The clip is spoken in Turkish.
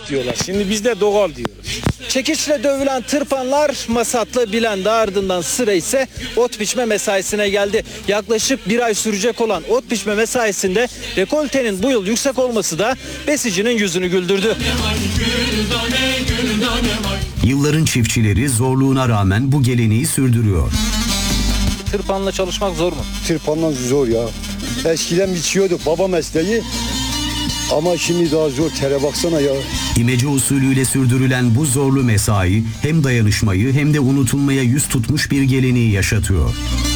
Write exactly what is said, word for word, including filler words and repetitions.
ot diyorlar. Şimdi biz de doğal diyoruz. Çekiçle dövülen tırpanlar masatlı bilendi, ardından sıra ise ot biçme mesaisine geldi. Yaklaşık bir ay sürecek olan ot biçme mesaisinde rekoltenin bu yıl yüksek olması da besicinin yüzünü güldürdü. Yılların çiftçileri zorluğuna rağmen bu geleneği sürdürüyor. Tırpanla çalışmak zor mu? Tırpanla zor ya. Eskiden biçiyorduk baba mesleği ama şimdi daha zor. Tere baksana ya. İmece usulüyle sürdürülen bu zorlu mesai hem dayanışmayı hem de unutulmaya yüz tutmuş bir geleneği yaşatıyor.